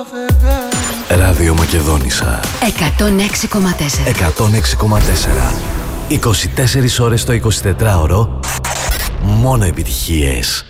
Ράδιο Μακεδόνισσα 106,4. 106,4. 24 ώρες το 24ωρο. Μόνο επιτυχίες.